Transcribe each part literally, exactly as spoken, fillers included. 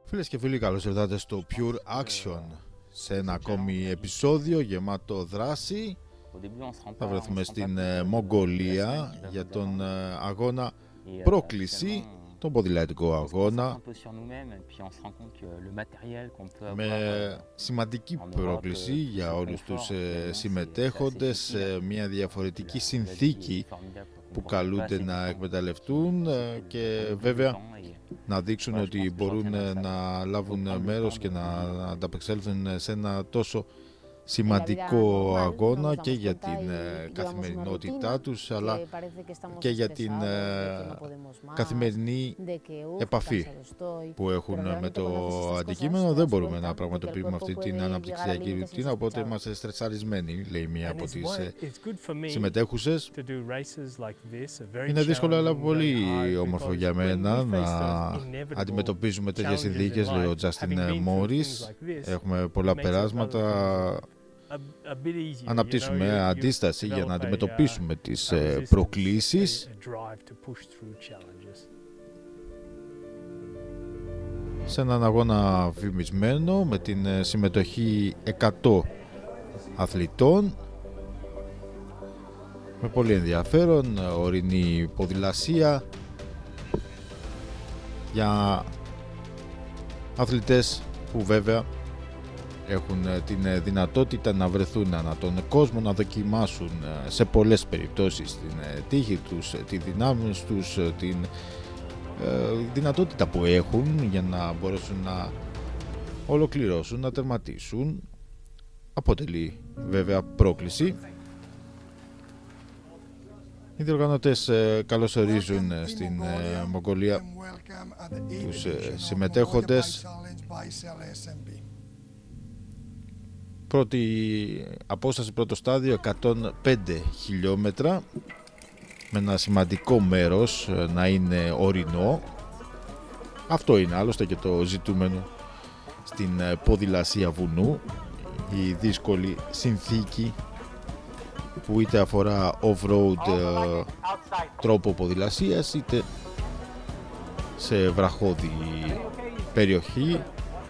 Φίλες και φίλοι, καλώς ήρθατε στο Pure Action, σε ένα ακόμη επεισόδιο γεμάτο δράση. Θα βρεθούμε στην Μογγολία για τον αγώνα πρόκληση, τον ποδηλατικό αγώνα, με σημαντική πρόκληση για όλους τους συμμετέχοντες σε μια διαφορετική συνθήκη που καλούνται να εκμεταλλευτούν και βέβαια να δείξουν ότι μπορούν να λάβουν μέρος και να ανταπεξέλθουν σε ένα τόσο σημαντικό αγώνα και για την καθημερινότητά τους, αλλά και για την καθημερινή επαφή που έχουν με το αντικείμενο. Δεν μπορούμε να πραγματοποιούμε αυτή την αναπτυξιακή ρουτίνα, οπότε είμαστε στρεσαρισμένοι, λέει μία από τις συμμετέχουσες. Είναι δύσκολο, αλλά πολύ όμορφο για μένα να αντιμετωπίζουμε τέτοιες συνθήκες, λέει ο Τζάστιν Μόρις. Έχουμε πολλά περάσματα, αναπτύσσουμε αντίσταση για να αντιμετωπίσουμε τις προκλήσεις σε έναν αγώνα φημισμένο με την συμμετοχή εκατό αθλητών, με πολύ ενδιαφέρον, ορεινή ποδηλασία για αθλητές που βέβαια έχουν την δυνατότητα να βρεθούν ανά τον κόσμο, να δοκιμάσουν σε πολλές περιπτώσεις την τύχη τους, τη δυνάμει τους, την ε, δυνατότητα που έχουν για να μπορέσουν να ολοκληρώσουν, να τερματίσουν. Αποτελεί βέβαια πρόκληση. Οι διοργανωτές ε, καλωσορίζουν στην ε, Μογγολία τους ε, συμμετέχοντες. Πρώτη απόσταση, πρώτο στάδιο, εκατόν πέντε χιλιόμετρα, με ένα σημαντικό μέρος να είναι ορεινό. Αυτό είναι άλλωστε και το ζητούμενο στην ποδηλασία βουνού, η δύσκολη συνθήκη που είτε αφορά off-road ε, τρόπο ποδηλασίας, είτε σε βραχώδη περιοχή,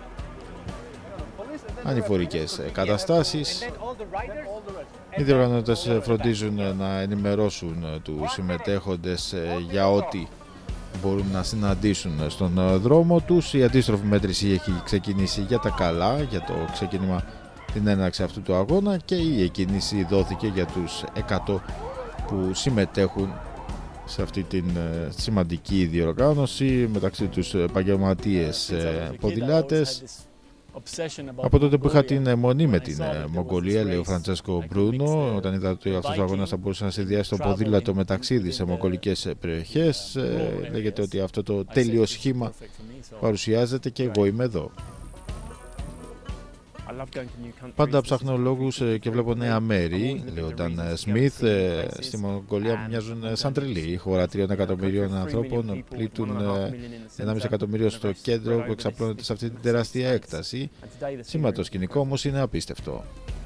ανηφορικές καταστάσεις. Οι διοργανωτές φροντίζουν να ενημερώσουν τους συμμετέχοντες για ό,τι μπορούν να συναντήσουν στον δρόμο τους. Η αντίστροφη μέτρηση έχει ξεκινήσει για τα καλά, για το ξεκίνημα, την έναρξη αυτού του αγώνα, και η εκκίνηση δόθηκε για τους εκατό που συμμετέχουν σε αυτή την σημαντική διοργάνωση, μεταξύ τους επαγγελματίες ποδηλάτες. Από τότε που είχα την αιμονή με την Μογγολία, λέει ο Φραντσέσκο Μπρούνο, όταν είδα ότι αυτός ο αγώνας θα μπορούσε να συνδυάσει το ποδήλατο με ταξίδι σε μογγολικές περιοχές, λέγεται ότι αυτό το τέλειο σχήμα παρουσιάζεται και εγώ είμαι εδώ. Πάντα ψάχνω λόγους και βλέπω νέα μέρη, λέει ο Νταν Σμιθ. Στη Μογγολία μοιάζουν σαν τρελή. Η χώρα τριών εκατομμυρίων ανθρώπων, πλήττουν ενάμιση εκατομμύριο στο κέντρο που εξαπλώνεται σε αυτή την τεράστια έκταση. Σήμερα το σκηνικό όμως είναι απίστευτο.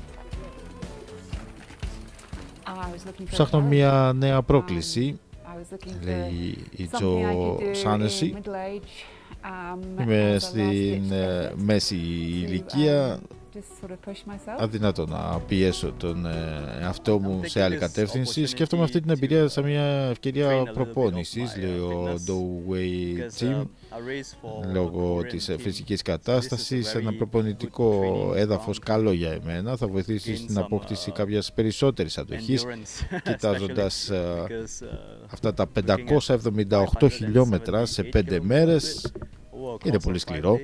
Ψάχνω μια νέα πρόκληση, λέει η Τζο Σάνεση. Είμαι στην ε, μέση ηλικία, αδυνατό να πιέσω τον εαυτό μου σε άλλη κατεύθυνση. Σκέφτομαι αυτή την εμπειρία σαν μια ευκαιρία προπόνησης, λέει ο Douwei Jim, λόγω της φυσικής κατάστασης. Ένα προπονητικό έδαφος καλό για εμένα, θα βοηθήσει στην απόκτηση κάποιας περισσότερης αντοχής, κοιτάζοντας αυτά τα πεντακόσια εβδομήντα οκτώ χιλιόμετρα σε πέντε μέρες. Είναι πολύ σκληρό.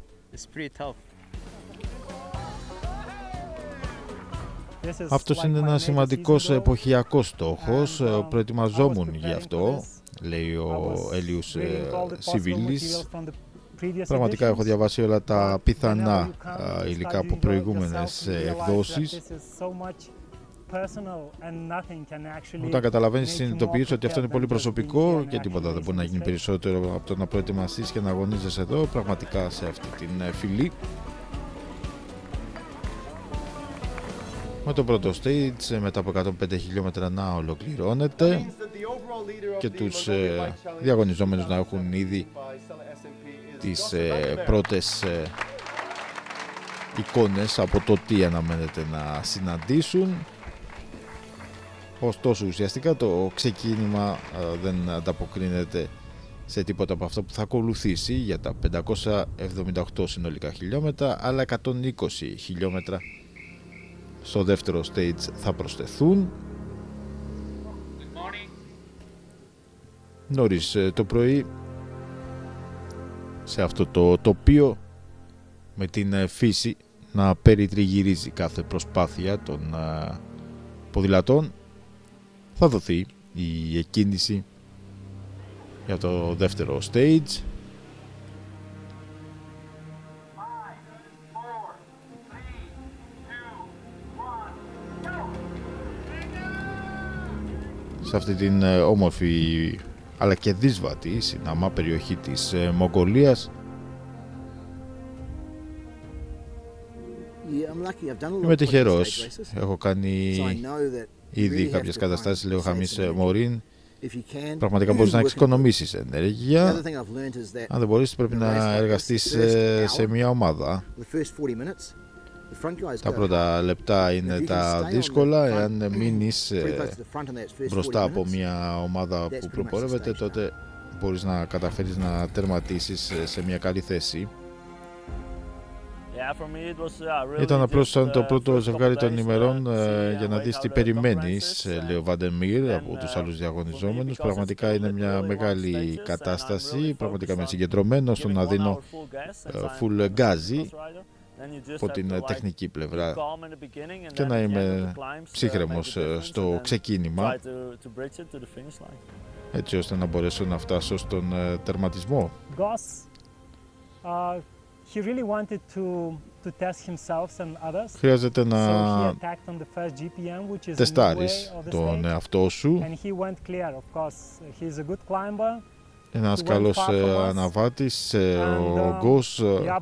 Αυτός είναι ένας σημαντικός εποχιακός στόχος. Προετοιμαζόμουν γι' αυτό, λέει ο Έλιους Σιβίλης. Πραγματικά έχω διαβάσει όλα τα πιθανά υλικά από προηγούμενες εκδόσεις. Όταν καταλαβαίνεις, συνειδητοποιείς ότι αυτό είναι πολύ προσωπικό και τίποτα δεν μπορεί να γίνει περισσότερο από το να προετοιμαστείς και να αγωνίζεσαι εδώ, πραγματικά σε αυτή την φυλή. Με το πρώτο stage, μετά από εκατόν πέντε χιλιόμετρα, να ολοκληρώνεται και τους ε, διαγωνιζόμενους να έχουν ήδη τις ε, πρώτες ε, εικόνες από το τι αναμένεται να συναντήσουν. Ωστόσο ουσιαστικά το ξεκίνημα ε, δεν ανταποκρίνεται σε τίποτα από αυτό που θα ακολουθήσει για τα πεντακόσια εβδομήντα οκτώ συνολικά χιλιόμετρα, αλλά εκατόν είκοσι χιλιόμετρα στο δεύτερο stage θα προσθεθούν. Νωρίς το πρωί σε αυτό το τοπίο, με την φύση να περιτριγυρίζει κάθε προσπάθεια των ποδηλατών, θα δοθεί η εκκίνηση για το δεύτερο stage. Σε αυτή την όμορφη αλλά και δύσβατη συνάμα περιοχή της Μογγολίας. Είμαι τυχερός, έχω κάνει ήδη κάποιες καταστάσεις λέω χαμής Μωρίν. Πραγματικά μπορείς να εξοικονομήσεις ενέργεια. Αν δεν μπορείς πρέπει να εργαστείς σε μια ομάδα. Τα πρώτα λεπτά είναι τα δύσκολα. Εάν μείνεις μπροστά από μια ομάδα που προπορεύεται, τότε μπορείς να καταφέρεις να τερματίσεις σε μια καλή θέση. Ήταν απλώς σαν το πρώτο ζευγάρι των ημερών ε, για να δεις τι περιμένεις, λέει ο Βάντερ Μίρ από τους άλλους διαγωνιζόμενους. Πραγματικά είναι μια μεγάλη κατάσταση, πραγματικά είμαι συγκεντρωμένος στο να δίνω ε, full γκάζι από την τεχνική πλευρά και να είμαι ψύχρεμος στο ξεκίνημα, έτσι ώστε να μπορέσω να φτάσω στον ε, τερματισμό. He really wanted to to test himself and others. Χρειάζεται να So he attacked on the first G P M, which is τεστάρεις τον εαυτό σου. And he went clear, of course. He's a good climber. Ένας καλός αναβάτης, ο Γκος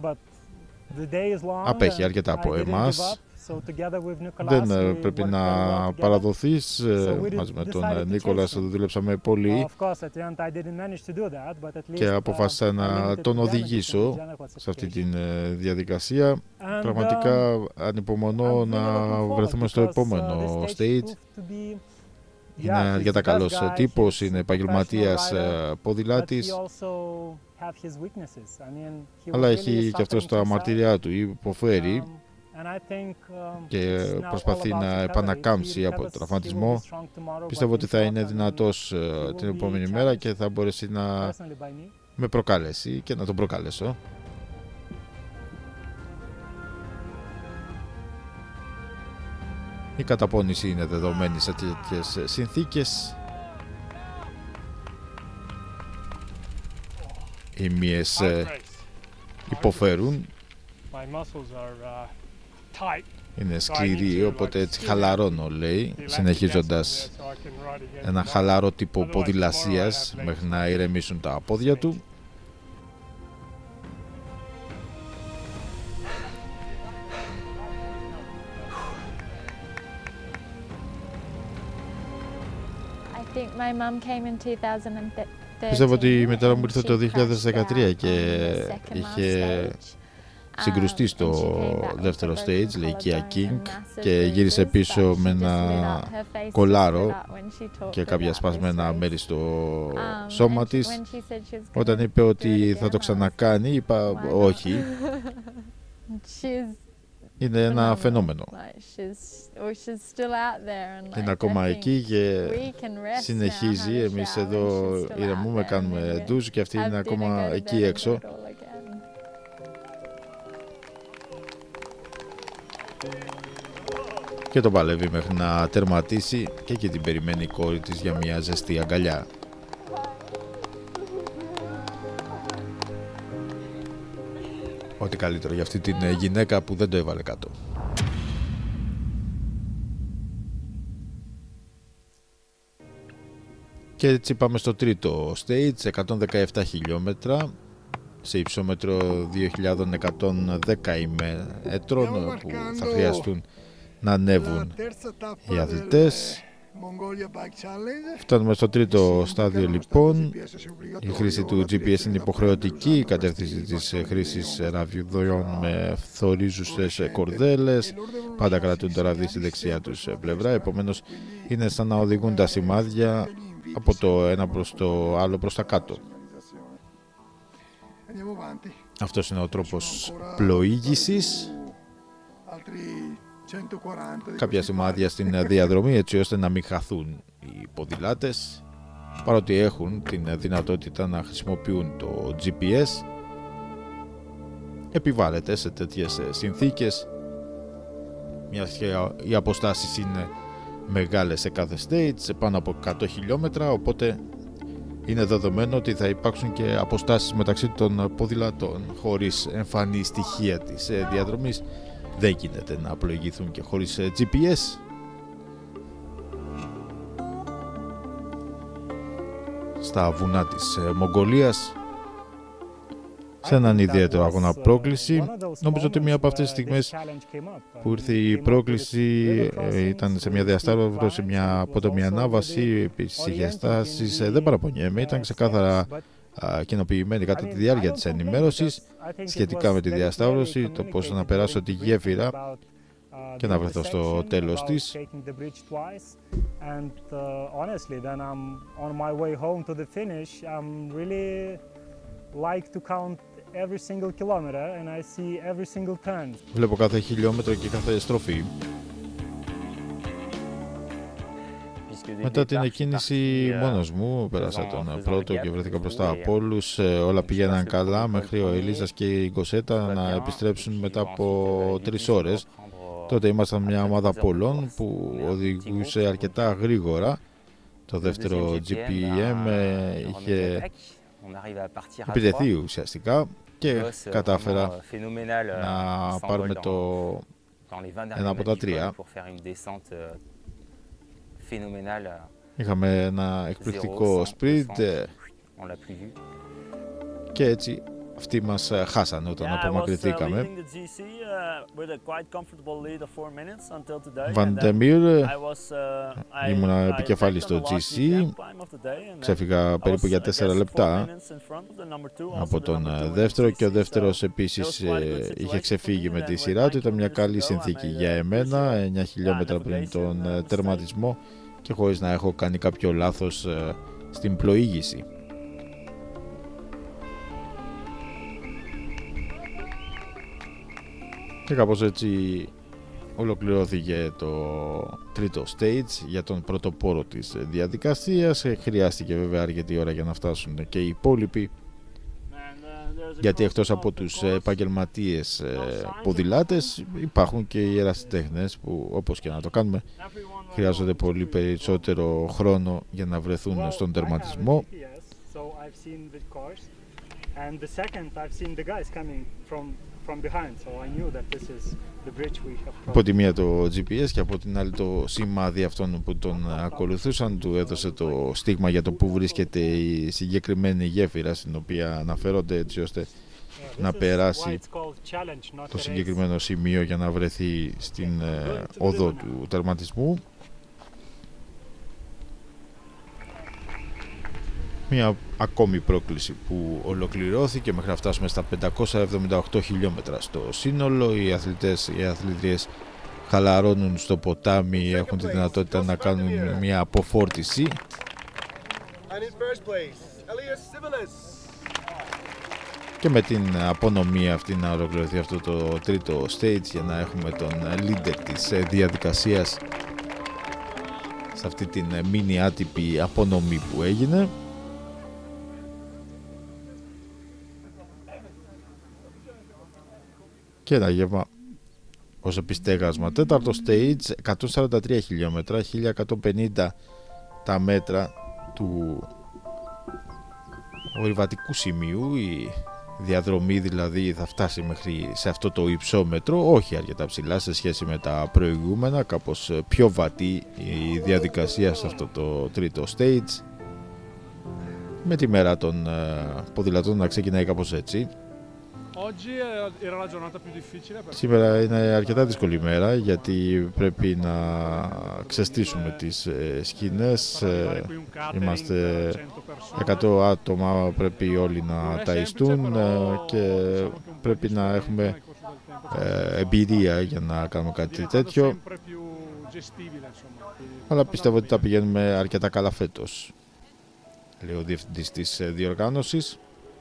απέχει αρκετά από εμάς. Δεν πρέπει να παραδοθείς. Μαζί με τον Νίκολας δούλεψαμε πολύ και αποφάσισα να τον οδηγήσω σε αυτή τη διαδικασία. Πραγματικά ανυπομονώ να βρεθούμε στο επόμενο stage. Είναι για τα καλός τύπος, είναι επαγγελματίας ποδηλάτης, αλλά έχει και αυτός τα μαρτυριά του, υποφέρει και προσπαθεί να επανακάμψει από τον τραυματισμό. Πιστεύω ότι θα είναι δυνατός την επόμενη μέρα και θα μπορέσει να με προκαλέσει και να τον προκαλέσω. Η καταπώνηση είναι δεδομένη σε τέτοιες συνθήκες. Οι μύες υποφέρουν. Είναι σκληρή, οπότε έτσι χαλαρώνω, λέει, συνεχίζοντας ένα χαλαρό τύπο ποδηλασίας μέχρι να ηρεμήσουν τα πόδια του. Πιστεύω ότι η μητέρα μου ήρθε το δύο χιλιάδες δεκατρία και είχε συγκρουστεί στο δεύτερο stage, λέει Kia King, και γύρισε πίσω με ένα κολάρο και κάποια σπασμένα μέρη στο σώμα της. Όταν είπε ότι θα το ξανακάνει, είπα όχι. Είναι ένα φαινόμενο. Είναι ακόμα εκεί και συνεχίζει. Εμείς εδώ ηρεμούμε, κάνουμε ντουζ και αυτή είναι ακόμα εκεί έξω. Και το παλεύει μέχρι να τερματίσει και εκεί την περιμένει η κόρη της για μια ζεστή αγκαλιά. Ό,τι καλύτερο για αυτή την γυναίκα που δεν το έβαλε κάτω. Και έτσι πάμε στο τρίτο stage, εκατόν δεκαεπτά χιλιόμετρα, σε υψόμετρο δύο χιλιάδες εκατόν δέκα μέτρων, που θα χρειαστούν να ανέβουν οι αθλητές. Φτάνουμε στο τρίτο στάδιο λοιπόν. Η χρήση του τζι πι ες είναι υποχρεωτική, η κατεύθυνση της χρήσης ραβδίων με φθορίζουσες κορδέλες, πάντα κρατούν το ραβδί στη δεξιά τους πλευρά, επομένως είναι σαν να οδηγούν τα σημάδια από το ένα προς το άλλο προς τα κάτω. Αυτός είναι ο τρόπος πλοήγησης. Κάποια σημάδια στην διαδρομή έτσι ώστε να μην χαθούν οι ποδηλάτες, παρότι έχουν την δυνατότητα να χρησιμοποιούν το τζι πι ες. Επιβάλλεται σε τέτοιες συνθήκες, μιας και οι αποστάσεις είναι μεγάλες σε κάθε stage, σε πάνω από εκατό χιλιόμετρα, οπότε είναι δεδομένο ότι θα υπάρξουν και αποστάσεις μεταξύ των ποδηλατών. Χωρίς εμφανή στοιχεία της διαδρομής δεν γίνεται να πλοηγηθούν και χωρίς τζι πι ες. Στα βουνά της Μογγολίας, σε έναν ιδιαίτερο αγώνα πρόκληση. Νομίζω ότι μία από αυτές τις στιγμές που ήρθε η πρόκληση ήταν σε μια διασταύρωση, μια απότομη ανάβαση, επίσης είχε στάσεις, δεν παραπονιέμαι, ήταν ξεκάθαρα κοινοποιημένη κατά τη διάρκεια της ενημέρωσης σχετικά με τη διασταύρωση, το πώς να περάσω τη γέφυρα και να βρεθώ στο τέλος της. Βλέπω κάθε χιλιόμετρο και κάθε στροφή. Μετά την εκκίνηση μόνος μου, πέρασα τον πρώτο και βρέθηκα μπροστά από όλους. Όλα πήγαιναν καλά μέχρι ο Ελίζας και η Γκοσέτα να επιστρέψουν μετά από τρεις ώρες. Τότε ήμασταν μια ομάδα πολλών που οδηγούσε αρκετά γρήγορα. Το δεύτερο τζι πι εμ είχε επιτεθεί ουσιαστικά και κατάφερα να πάρουμε το ένα από τα τρία. Είχαμε ένα εκπληκτικό sprint και έτσι αυτοί μας χάσανε όταν απομακρυνθήκαμε. Βαντεμίρ, ήμουν επικεφάλης στο τζι σι, ξέφυγα περίπου για τέσσερα λεπτά από τον δεύτερο και ο δεύτερος επίσης είχε ξεφύγει με τη σειρά του. Ήταν μια καλή συνθήκη για εμένα, εννιά χιλιόμετρα πριν τον τερματισμό και χωρίς να έχω κάνει κάποιο λάθος στην πλοήγηση. Και κάπως έτσι ολοκληρώθηκε το τρίτο stage για τον πρωτοπόρο της διαδικασίας. Χρειάστηκε βέβαια αρκετή ώρα για να φτάσουν και οι υπόλοιποι, γιατί εκτός από τους επαγγελματίες ποδηλάτες υπάρχουν και οι ερασιτέχνες που, όπως και να το κάνουμε, χρειάζονται πολύ περισσότερο χρόνο για να βρεθούν στον τερματισμό. Από τη μία το τζι πι ες και από την άλλη το σημάδι αυτών που τον ακολουθούσαν του έδωσε το στίγμα για το που βρίσκεται η συγκεκριμένη γέφυρα στην οποία αναφέρονται, έτσι ώστε να περάσει το συγκεκριμένο σημείο για να βρεθεί στην οδό του τερματισμού. Μια ακόμη πρόκληση που ολοκληρώθηκε μέχρι να φτάσουμε στα πεντακόσια εβδομήντα οκτώ χιλιόμετρα στο σύνολο. Οι αθλητές, οι αθλητριές χαλαρώνουν στο ποτάμι, έχουν τη δυνατότητα να κάνουν μια αποφόρτιση. Και με την απονομή αυτή να ολοκληρωθεί αυτό το τρίτο stage για να έχουμε τον leader της διαδικασίας σε αυτή την μίνι άτυπη απονομή που έγινε. Και ένα γεύμα ως επιστέγασμα. Τέταρτο stage, εκατόν σαράντα τρία χιλιόμετρα, χίλια εκατόν πενήντα τα μέτρα του ορειβατικού σημείου. Η διαδρομή δηλαδή θα φτάσει μέχρι σε αυτό το υψόμετρο, όχι αρκετά ψηλά σε σχέση με τα προηγούμενα, κάπως πιο βατή η διαδικασία σε αυτό το τρίτο stage, με τη μέρα των ποδηλατών να ξεκινάει κάπως έτσι. Σήμερα είναι αρκετά δύσκολη ημέρα γιατί πρέπει να ξεστήσουμε τις σκηνές. Είμαστε εκατό άτομα, πρέπει όλοι να ταϊστούν και πρέπει να έχουμε εμπειρία για να κάνουμε κάτι τέτοιο. Αλλά πιστεύω ότι τα πηγαίνουμε αρκετά καλά φέτος, λέει ο διευθυντής της διοργάνωσης.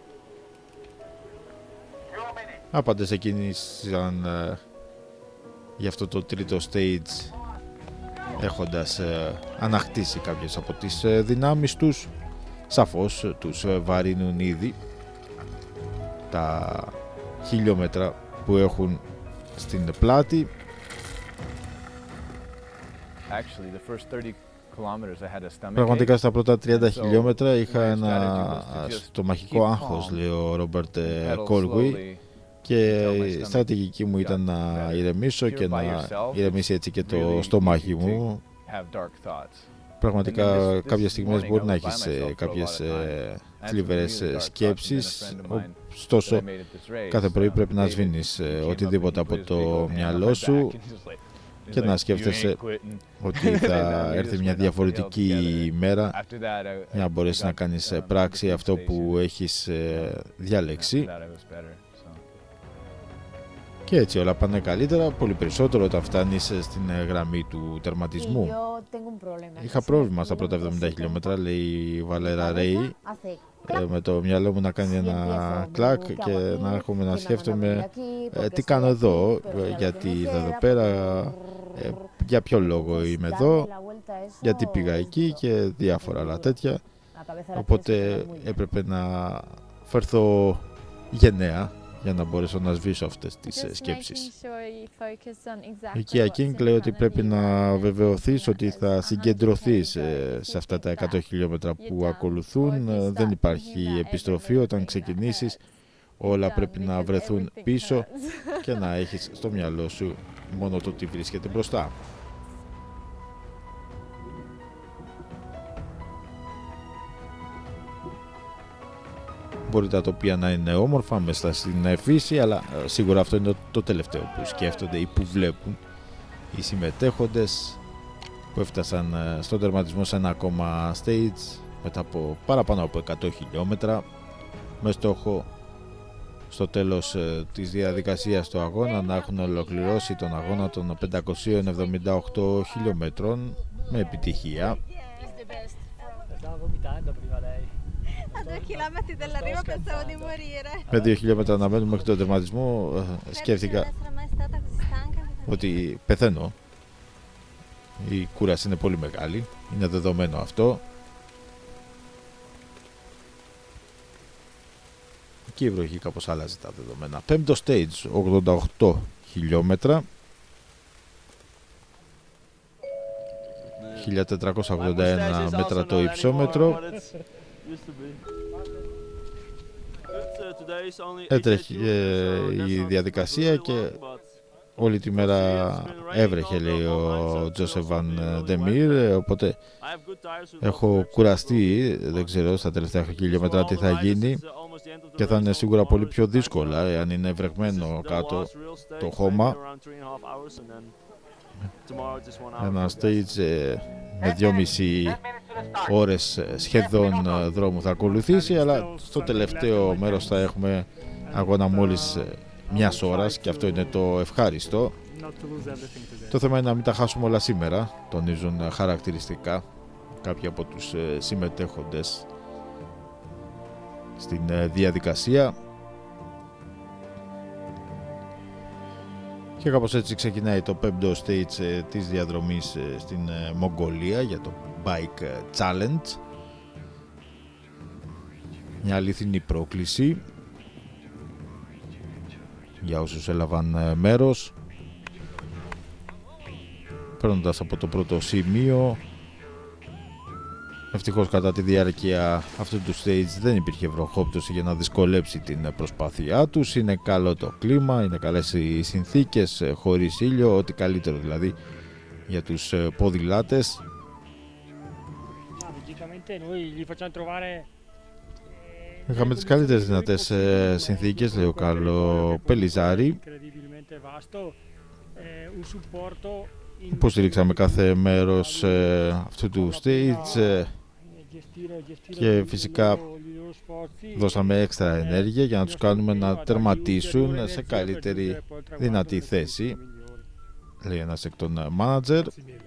Άπαντες ξεκίνησαν ε, για αυτό το τρίτο stage έχοντας ε, ανακτήσει κάποιες από τις ε, δυνάμεις τους. Σαφώς ε, τους ε, βαρύνουν ήδη τα χιλιόμετρα που έχουν στην πλάτη. Πραγματικά στα πρώτα τριάντα χιλιόμετρα είχα ένα στομαχικό άγχος, λέει ο Ρόμπερτ Κόλγουι, και η στρατηγική μου ήταν να ηρεμήσω και να ηρεμήσει έτσι και το στομάχι μου. Πραγματικά κάποιες στιγμές μπορεί να έχεις κάποιες θλιβερές σκέψεις, ωστόσο κάθε πρωί πρέπει να σβήνεις οτιδήποτε από το μυαλό σου και να σκέφτεσαι ότι θα έρθει μια διαφορετική ημέρα για να μπορέσεις να κάνεις πράξη αυτό που έχεις διαλέξει. Και έτσι όλα πάνε καλύτερα, πολύ περισσότερο όταν φτάνεις στην γραμμή του τερματισμού. Είχα πρόβλημα στα πρώτα εβδομήντα χιλιόμετρα, λέει η Βαλέρα Ρέι, ε, με το μυαλό μου να κάνει ένα κλακ και να έρχομαι να σκέφτομαι ε, τι κάνω εδώ, γιατί είδα εδώ πέρα, ε, για ποιο λόγο είμαι εδώ, γιατί πήγα εκεί και διάφορα άλλα τέτοια. Οπότε έπρεπε να φερθώ γενναία για να μπορέσω να σβήσω αυτές τις σκέψεις. Η Kia King λέει ότι πρέπει να βεβαιωθείς ότι θα συγκεντρωθείς σε αυτά τα εκατό χιλιόμετρα που ακολουθούν. Δεν υπάρχει επιστροφή όταν ξεκινήσεις. Όλα πρέπει να βρεθούν πίσω και να έχεις στο μυαλό σου μόνο το τι βρίσκεται μπροστά. Μπορεί τα τοπία να είναι όμορφα μέσα στην φύση, αλλά σίγουρα αυτό είναι το τελευταίο που σκέφτονται ή που βλέπουν οι συμμετέχοντες που έφτασαν στον τερματισμό σε ένα ακόμα stage μετά από παραπάνω από εκατό χιλιόμετρα, με στόχο στο τέλος της διαδικασίας του αγώνα να έχουν ολοκληρώσει τον αγώνα των πεντακοσίων εβδομήντα οκτώ χιλιόμετρων με επιτυχία. Με δύο χιλιόμετρα να μένουμε μέχρι τον τερματισμό, σκέφτηκα ότι πεθαίνω. Η κούραση είναι πολύ μεγάλη, είναι δεδομένο αυτό. Και η βροχή κάπως άλλαζε τα δεδομένα. Πέμπτο stage, ογδόντα οκτώ χιλιόμετρα, χίλια τετρακόσια ογδόντα ένα μέτρα το υψόμετρο. Έτρεχε η διαδικασία και όλη τη μέρα έβρεχε, λέει ο Τζόσεφ Βαν Ντεμίρ, οπότε έχω κουραστεί, δεν ξέρω στα τελευταία χιλιόμετρα τι θα γίνει και θα είναι σίγουρα πολύ πιο δύσκολα εάν είναι βρεγμένο κάτω το χώμα. Ένα stage με δυόμιση ώρες σχεδόν δρόμου θα ακολουθήσει, αλλά στο τελευταίο μέρος θα έχουμε αγώνα μόλις μιας ώρας και αυτό είναι το ευχάριστο. Το θέμα είναι να μην τα χάσουμε όλα σήμερα, τονίζουν χαρακτηριστικά κάποιοι από τους συμμετέχοντες στην διαδικασία. Και κάπως έτσι ξεκινάει το πέμπτο stage της διαδρομής στην Μογγολία για το Bike Challenge. Μια αληθινή πρόκληση για όσους έλαβαν μέρος, παίρνοντας από το πρώτο σημείο. Ευτυχώς κατά τη διάρκεια αυτού του stage δεν υπήρχε βροχόπτωση για να δυσκολέψει την προσπάθειά τους. Είναι καλό το κλίμα, είναι καλές οι συνθήκες, χωρίς ήλιο, ό,τι καλύτερο δηλαδή για τους ποδηλάτες. Είχαμε τις καλύτερες δυνατές ε, συνθήκες, λέει ο Κάρλο Πελιζάρη. Υποστηρίξαμε κάθε μέρος ε, αυτού του stage ε, και φυσικά δώσαμε έξτρα ενέργεια για να τους κάνουμε να τερματίσουν σε καλύτερη δυνατή θέση, λέει ένας εκ των μάνατζερ.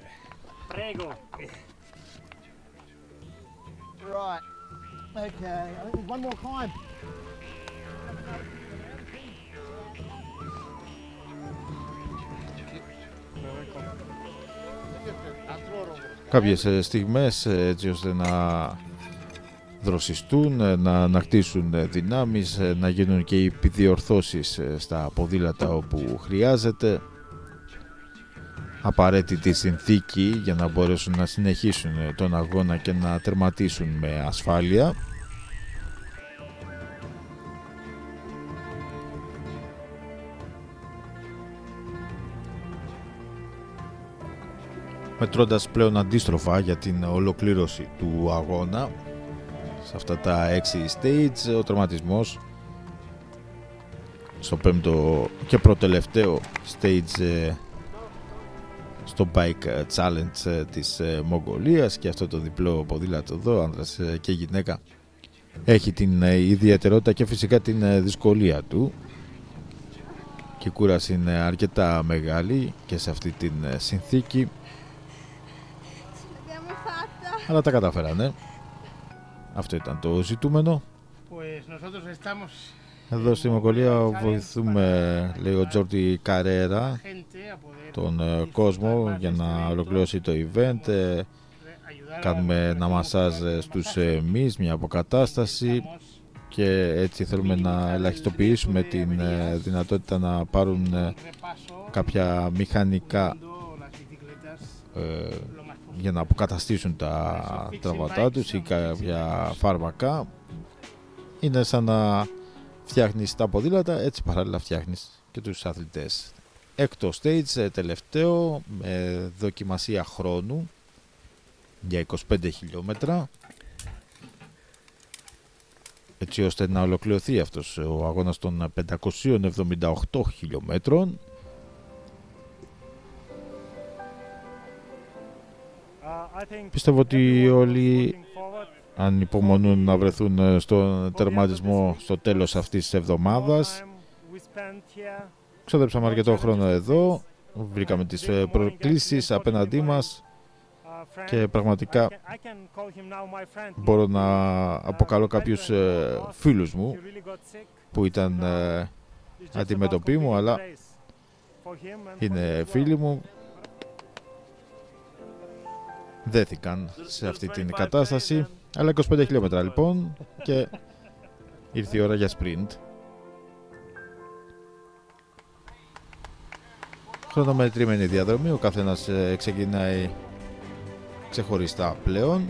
Κάποιες στιγμές έτσι ώστε να δροσιστούν, να ανακτήσουν δυνάμεις, να γίνουν και οι επιδιορθώσεις στα ποδήλατα όπου χρειάζεται. Απαραίτητη συνθήκη για να μπορέσουν να συνεχίσουν τον αγώνα και να τερματίσουν με ασφάλεια. Μετρώντας πλέον αντίστροφα για την ολοκλήρωση του αγώνα σε αυτά τα έξι stage, ο τερματισμός στο πέμπτο και προτελευταίο stage στο Bike Challenge της Μογγολίας, και αυτό το διπλό ποδήλατο εδώ, άνδρας και γυναίκα, έχει την ιδιαιτερότητα και φυσικά την δυσκολία του, και η κούραση είναι αρκετά μεγάλη και σε αυτή την συνθήκη, αλλά τα καταφέρανε. Αυτό ήταν το ζητούμενο. Εδώ στη Μογγολία βοηθούμε, λέει ο Τζόρντι Καρέρα, τον κόσμο για να ολοκληρώσει το event. Κάνουμε ένα μασάζ στους μυς, μια αποκατάσταση, και έτσι θέλουμε να ελαχιστοποιήσουμε την δυνατότητα να πάρουν κάποια μηχανικά ε, για να αποκαταστήσουν τα τραυματά τους ή κάποια φάρμακα. Είναι σαν να φτιάχνεις τα ποδήλατα, έτσι παράλληλα φτιάχνεις και τους αθλητές. Έκτο stage, τελευταίο, με δοκιμασία χρόνου για είκοσι πέντε χιλιόμετρα, έτσι ώστε να ολοκληρωθεί αυτός ο αγώνας των πεντακοσίων εβδομήντα οκτώ χιλιόμετρων. Πιστεύω ότι όλοι ανυπομονούν να βρεθούν στον τερματισμό στο τέλος αυτής της εβδομάδας. Ξόδεψαμε αρκετό χρόνο εδώ, βρήκαμε τις προκλήσεις απέναντί μας και πραγματικά μπορώ να αποκαλώ κάποιους φίλους μου που ήταν αντιμετωπί μου, αλλά είναι φίλοι μου. Δέθηκαν σε αυτή την κατάσταση, αλλά είκοσι πέντε χιλιόμετρα λοιπόν, και ήρθε η ώρα για sprint. Χρονομετρημένη διαδρομή, ο καθένας ξεκινάει ξεχωριστά πλέον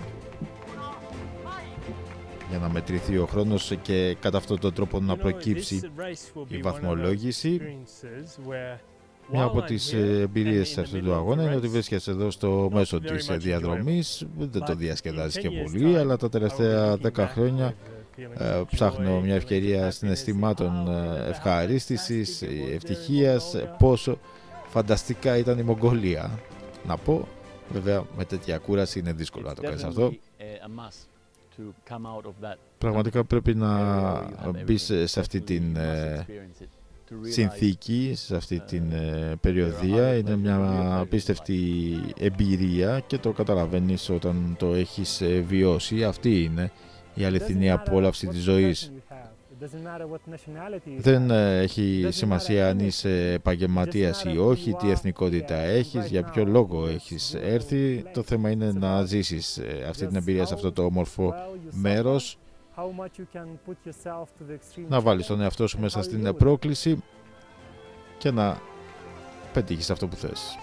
για να μετρηθεί ο χρόνος και κατά αυτόν τον τρόπο να προκύψει η βαθμολόγηση. Μια από τις εμπειρίες αυτού του αγώνα είναι ότι βρίσκεσαι εδώ στο μέσο της διαδρομής, δεν το διασκεδάζεις και πολύ, αλλά τα τελευταία δέκα χρόνια ε, ψάχνω μια ευκαιρία συναισθημάτων ευχαρίστησης, ευτυχίας, πόσο φανταστικά ήταν η Μογγολία. Να πω, βέβαια με τέτοια κούραση είναι δύσκολο να το κάνεις αυτό. Πραγματικά πρέπει να μπεις σε αυτή την ε, συνθήκη, σε αυτή την ε, περιοδία. Είναι μια απίστευτη εμπειρία και το καταλαβαίνεις όταν το έχεις ε, βιώσει. Αυτή είναι η αληθινή απόλαυση της ζωής. Δεν ε, έχει σημασία αν είσαι επαγγελματίας ή όχι, τι εθνικότητα έχεις, για ποιο λόγο έχεις έρθει. Το θέμα είναι να ζήσεις ε, αυτή την εμπειρία σε αυτό το όμορφο μέρος, να βάλεις τον εαυτό σου μέσα στην πρόκληση και να πετύχεις αυτό που θες.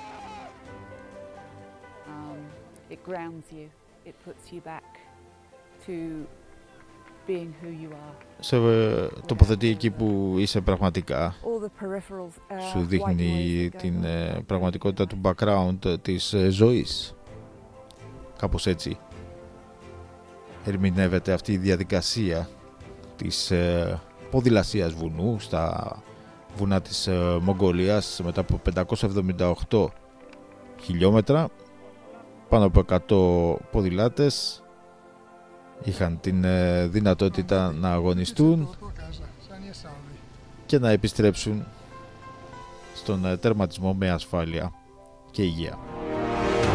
Um, it grounds you. It puts you back to being who you are. Σε τοποθετεί εκεί που είσαι πραγματικά. Σου δείχνει την ε, πραγματικότητα του background της ε, ζωής. Κάπως έτσι ερμηνεύεται αυτή η διαδικασία της ποδηλασίας βουνού στα βουνά της Μογγολίας μετά από πεντακόσια εβδομήντα οκτώ χιλιόμετρα. Πάνω από εκατό ποδηλάτες είχαν την δυνατότητα να αγωνιστούν και να επιστρέψουν στον τερματισμό με ασφάλεια και υγεία.